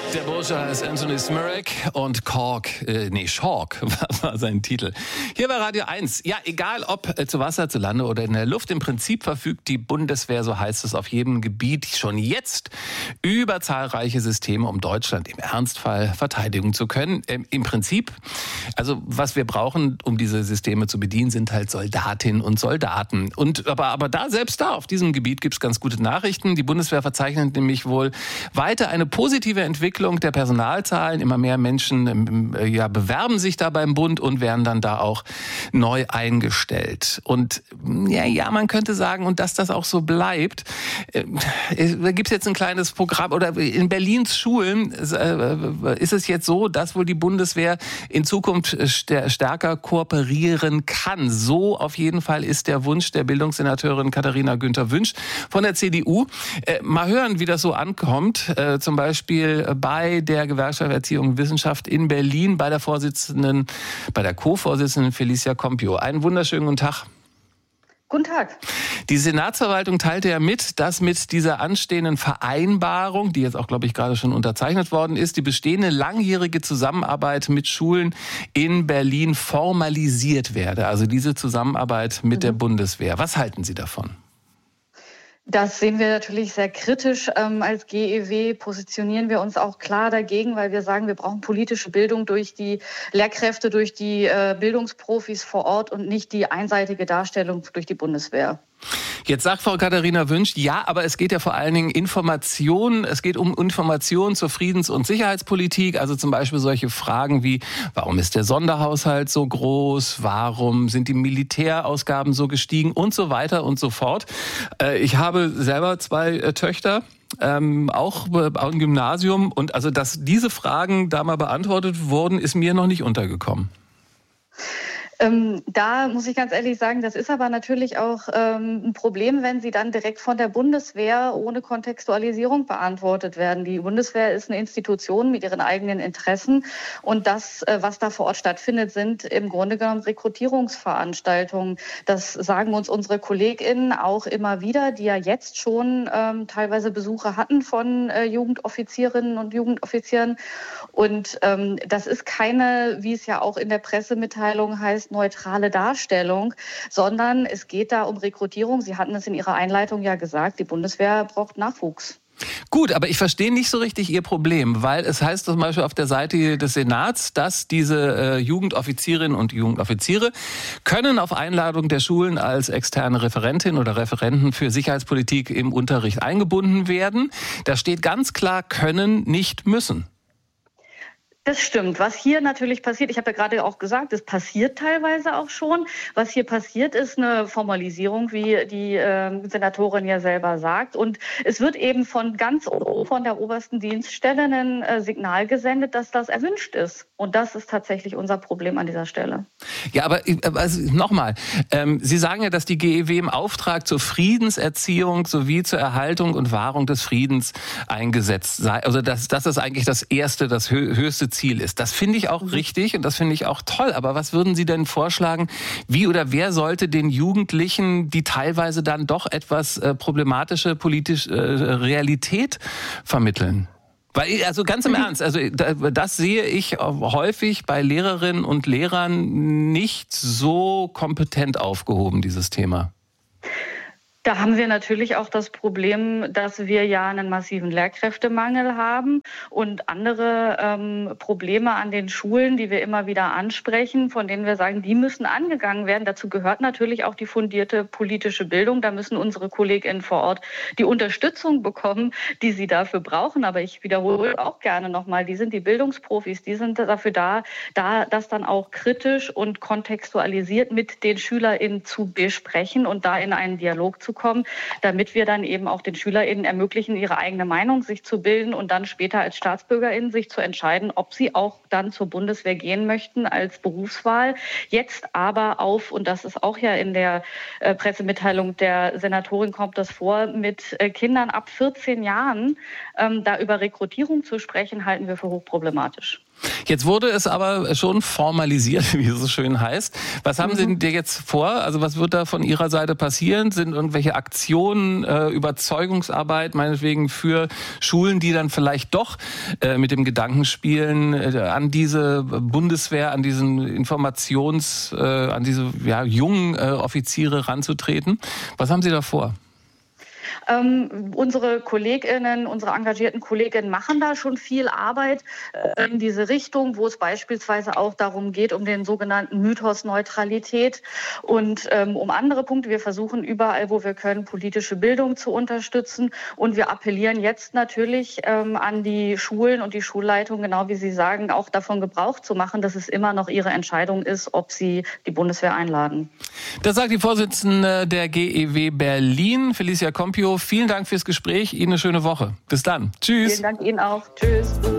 Der Bursche heißt Anthony Smirek und Schork war sein Titel. Hier bei Radio 1. Ja, egal ob zu Wasser, zu Lande oder in der Luft, im Prinzip verfügt die Bundeswehr, so heißt es, auf jedem Gebiet schon jetzt über zahlreiche Systeme, um Deutschland im Ernstfall verteidigen zu können. Im Prinzip, also was wir brauchen, um diese Systeme zu bedienen, sind halt Soldatinnen und Soldaten. Aber selbst auf diesem Gebiet gibt es ganz gute Nachrichten. Die Bundeswehr verzeichnet nämlich wohl weiter eine positive Entwicklung der Personalzahlen. Immer mehr Menschen bewerben sich da beim Bund und werden dann da auch neu eingestellt. Und man könnte sagen, und dass das auch so bleibt, da gibt es jetzt ein kleines Programm, oder in Berlins Schulen ist es jetzt so, dass wohl die Bundeswehr in Zukunft stärker kooperieren kann. So auf jeden Fall ist der Wunsch der Bildungssenatorin Katharina Günther-Wünsch von der CDU. Mal hören, wie das so ankommt. Zum Beispiel bei der Gewerkschaft Erziehung und Wissenschaft in Berlin bei der Co-Vorsitzenden Felicia Compio. Einen wunderschönen guten Tag. Guten Tag. Die Senatsverwaltung teilte ja mit, dass mit dieser anstehenden Vereinbarung, die jetzt auch, glaube ich, gerade schon unterzeichnet worden ist, die bestehende langjährige Zusammenarbeit mit Schulen in Berlin formalisiert werde. Also diese Zusammenarbeit mit der Bundeswehr. Was halten Sie davon? Das sehen wir natürlich sehr kritisch. Als GEW positionieren wir uns auch klar dagegen, weil wir sagen, wir brauchen politische Bildung durch die Lehrkräfte, durch die Bildungsprofis vor Ort und nicht die einseitige Darstellung durch die Bundeswehr. Jetzt sagt Frau Katharina Wünsch, ja, aber es geht ja vor allen Dingen es geht um Informationen zur Friedens- und Sicherheitspolitik, also zum Beispiel solche Fragen wie, warum ist der Sonderhaushalt so groß, warum sind die Militärausgaben so gestiegen und so weiter und so fort. Ich habe selber 2 Töchter. Auch im Gymnasium, und also, dass diese Fragen da mal beantwortet wurden, ist mir noch nicht untergekommen. Da muss ich ganz ehrlich sagen, das ist aber natürlich auch ein Problem, wenn sie dann direkt von der Bundeswehr ohne Kontextualisierung beantwortet werden. Die Bundeswehr ist eine Institution mit ihren eigenen Interessen, und das, was da vor Ort stattfindet, sind im Grunde genommen Rekrutierungsveranstaltungen. Das sagen uns unsere KollegInnen auch immer wieder, die ja jetzt schon teilweise Besuche hatten von Jugendoffizierinnen und Jugendoffizieren. Und das ist keine, wie es ja auch in der Pressemitteilung heißt, neutrale Darstellung, sondern es geht da um Rekrutierung. Sie hatten es in Ihrer Einleitung ja gesagt, die Bundeswehr braucht Nachwuchs. Gut, aber ich verstehe nicht so richtig Ihr Problem, weil es heißt zum Beispiel auf der Seite des Senats, dass diese Jugendoffizierinnen und Jugendoffiziere können auf Einladung der Schulen als externe Referentin oder Referenten für Sicherheitspolitik im Unterricht eingebunden werden. Da steht ganz klar, können, nicht müssen. Das stimmt. Was hier natürlich passiert, ich habe ja gerade auch gesagt, es passiert teilweise auch schon. Was hier passiert, ist eine Formalisierung, wie die Senatorin ja selber sagt. Und es wird eben von der obersten Dienststelle ein Signal gesendet, dass das erwünscht ist. Und das ist tatsächlich unser Problem an dieser Stelle. Ja, aber also nochmal, Sie sagen ja, dass die GEW im Auftrag zur Friedenserziehung sowie zur Erhaltung und Wahrung des Friedens eingesetzt sei. Also dass das eigentlich das höchste Ziel ist. Das finde ich auch richtig und das finde ich auch toll. Aber was würden Sie denn vorschlagen, wie oder wer sollte den Jugendlichen die teilweise dann doch etwas problematische politische Realität vermitteln? Weil, also ganz im Ernst, also das sehe ich häufig bei Lehrerinnen und Lehrern nicht so kompetent aufgehoben, dieses Thema. Da haben wir natürlich auch das Problem, dass wir ja einen massiven Lehrkräftemangel haben und andere Probleme an den Schulen, die wir immer wieder ansprechen, von denen wir sagen, die müssen angegangen werden. Dazu gehört natürlich auch die fundierte politische Bildung. Da müssen unsere KollegInnen vor Ort die Unterstützung bekommen, die sie dafür brauchen. Aber ich wiederhole auch gerne nochmal, die sind die Bildungsprofis, die sind dafür da, das dann auch kritisch und kontextualisiert mit den SchülerInnen zu besprechen und da in einen Dialog zu kommen, damit wir dann eben auch den SchülerInnen ermöglichen, ihre eigene Meinung sich zu bilden und dann später als StaatsbürgerInnen sich zu entscheiden, ob sie auch dann zur Bundeswehr gehen möchten als Berufswahl. Jetzt aber und das ist auch ja in der Pressemitteilung der Senatorin kommt das vor, mit Kindern ab 14 Jahren da über Rekrutierung zu sprechen, halten wir für hochproblematisch. Jetzt wurde es aber schon formalisiert, wie es so schön heißt. Was haben Sie dir jetzt vor? Also was wird da von Ihrer Seite passieren? Sind irgendwelche Aktionen, Überzeugungsarbeit, meinetwegen für Schulen, die dann vielleicht doch mit dem Gedanken spielen, an diese Bundeswehr, an diesen an diese jungen Offiziere ranzutreten? Was haben Sie da vor? Unsere KollegInnen, unsere engagierten Kolleginnen machen da schon viel Arbeit in diese Richtung, wo es beispielsweise auch darum geht, um den sogenannten Mythos Neutralität und um andere Punkte. Wir versuchen überall, wo wir können, politische Bildung zu unterstützen. Und wir appellieren jetzt natürlich an die Schulen und die Schulleitung, genau wie Sie sagen, auch davon Gebrauch zu machen, dass es immer noch ihre Entscheidung ist, ob sie die Bundeswehr einladen. Das sagt die Vorsitzende der GEW Berlin, Felicia Compio. Vielen Dank fürs Gespräch. Ihnen eine schöne Woche. Bis dann. Tschüss. Vielen Dank Ihnen auch. Tschüss.